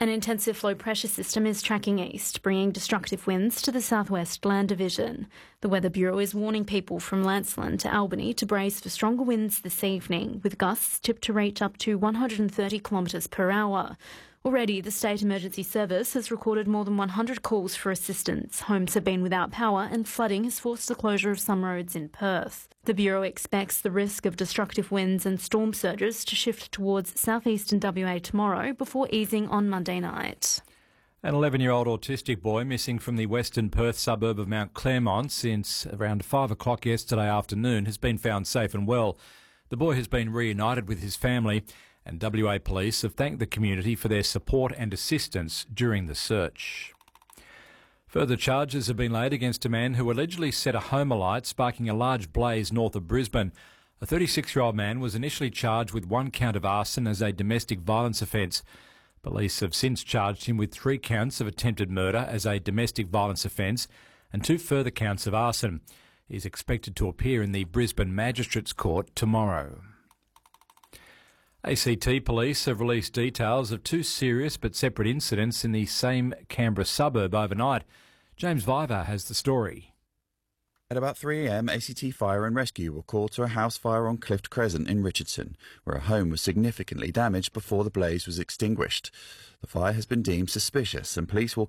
An intensive low pressure system is tracking east, bringing destructive winds to the southwest land division. The Weather Bureau is warning people from Lancelin to Albany to brace for stronger winds this evening, with gusts tipped to reach up to 130 kilometres per hour. Already, the State Emergency Service has recorded more than 100 calls for assistance. Homes have been without power and flooding has forced the closure of some roads in Perth. The Bureau expects the risk of destructive winds and storm surges to shift towards southeastern WA tomorrow before easing on Monday night. An 11-year-old autistic boy missing from the western Perth suburb of Mount Claremont since around 5 o'clock yesterday afternoon has been found safe and well. The boy has been reunited with his family, and WA Police have thanked the community for their support and assistance during the search. Further charges have been laid against a man who allegedly set a home alight, sparking a large blaze north of Brisbane. A 36-year-old man was initially charged with 1 count of arson as a domestic violence offence. Police have since charged him with 3 counts of attempted murder as a domestic violence offence and 2 further counts of arson. He is expected to appear in the Brisbane Magistrates Court tomorrow. ACT Police have released details of 2 serious but separate incidents in the same Canberra suburb overnight. James Viver has the story. At about 3 a.m, ACT Fire and Rescue were called to a house fire on Clift Crescent in Richardson, where a home was significantly damaged before the blaze was extinguished. The fire has been deemed suspicious and police will